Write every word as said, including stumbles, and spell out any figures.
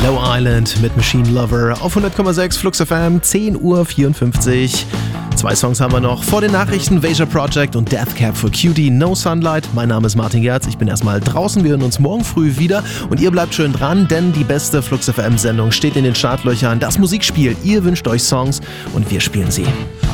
Low Island mit Machine Lover auf hundert Komma sechs Flux F M, zehn Uhr vierundfünfzig. Zwei Songs haben wir noch vor den Nachrichten, Veja Project und Death Cab for Cutie, No Sunlight. Mein Name ist Martin Gerz, ich bin erstmal draußen, wir hören uns morgen früh wieder und ihr bleibt schön dran, denn die beste Flux F M Sendung steht in den Startlöchern, das Musikspiel. Ihr wünscht euch Songs und wir spielen sie.